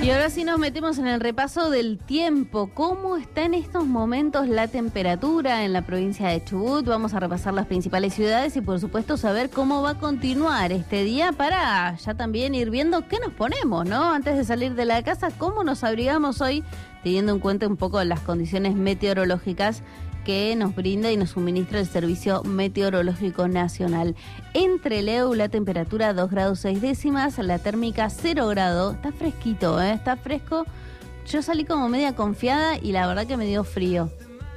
Y ahora sí nos metemos en el repaso del tiempo. ¿Cómo está en estos momentos la temperatura en la provincia de Chubut? Vamos a repasar las principales ciudades y por supuesto saber cómo va a continuar este día para ya también ir viendo qué nos ponemos, ¿no? Antes de salir de la casa, cómo nos abrigamos hoy, teniendo en cuenta un poco las condiciones meteorológicas que nos brinda y nos suministra el Servicio Meteorológico Nacional. En Trelew la temperatura 2 grados 6 décimas, la térmica 0 grado, está fresquito, está fresco. Yo salí como media confiada y la verdad que me dio frío.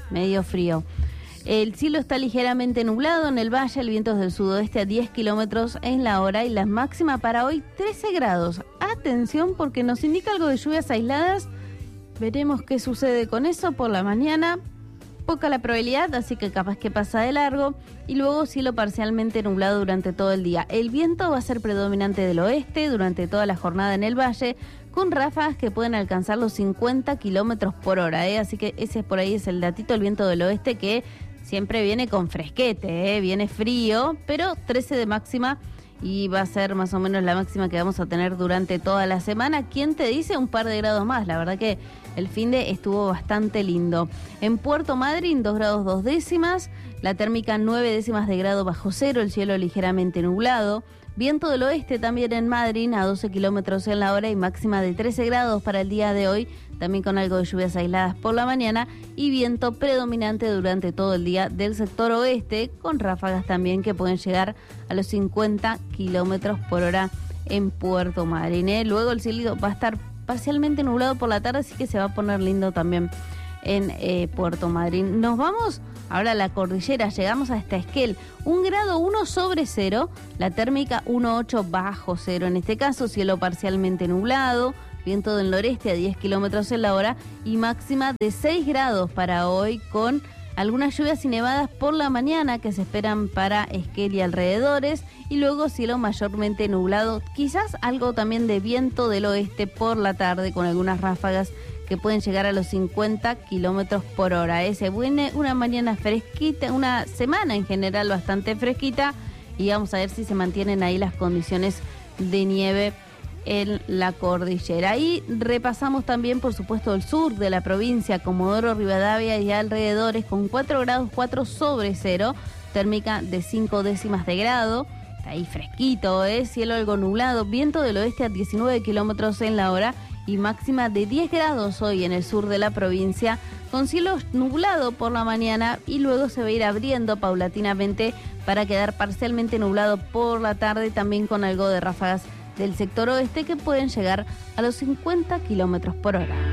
El cielo está ligeramente nublado en el valle, el viento es del sudoeste a 10 kilómetros en la hora y la máxima para hoy 13 grados. Atención porque nos indica algo de lluvias aisladas, veremos qué sucede con eso por la mañana. Poca la probabilidad, así que capaz que pasa de largo, y luego cielo parcialmente nublado durante todo el día. El viento va a ser predominante del oeste durante toda la jornada en el valle, con ráfagas que pueden alcanzar los 50 kilómetros por hora, así que ese por ahí es el datito, el viento del oeste que siempre viene con fresquete, viene frío, pero 13 de máxima y va a ser más o menos la máxima que vamos a tener durante toda la semana. ¿Quién te dice? Un par de grados más, la verdad que el finde estuvo bastante lindo. En Puerto Madryn 2 grados 2 décimas, la térmica 9 décimas de grado bajo cero, el cielo ligeramente nublado. Viento del oeste también en Madryn a 12 kilómetros en la hora y máxima de 13 grados para el día de hoy, también con algo de lluvias aisladas por la mañana y viento predominante durante todo el día del sector oeste, con ráfagas también que pueden llegar a los 50 kilómetros por hora en Puerto Madryn. Luego el cielo va a estar parcialmente nublado por la tarde, así que se va a poner lindo también en Puerto Madryn. Nos vamos ahora a la cordillera, llegamos hasta Esquel, 1 grado 1 sobre cero, la térmica 1,8 bajo cero, en este caso cielo parcialmente nublado, viento del noreste a 10 kilómetros en la hora y máxima de 6 grados para hoy, con algunas lluvias y nevadas por la mañana que se esperan para Esquel y alrededores, y luego cielo mayormente nublado, quizás algo también de viento del oeste por la tarde con algunas ráfagas que pueden llegar a los 50 kilómetros por hora. Se viene una mañana fresquita, una semana en general bastante fresquita, y vamos a ver si se mantienen ahí las condiciones de nieve en la cordillera. Y repasamos también, por supuesto, el sur de la provincia, Comodoro Rivadavia y alrededores, con 4 grados 4 sobre cero, térmica de 5 décimas de grado. Está ahí fresquito, cielo algo nublado, viento del oeste a 19 kilómetros en la hora y máxima de 10 grados hoy en el sur de la provincia, con cielo nublado por la mañana y luego se va a ir abriendo paulatinamente para quedar parcialmente nublado por la tarde, también con algo de ráfagas del sector oeste que pueden llegar a los 50 kilómetros por hora.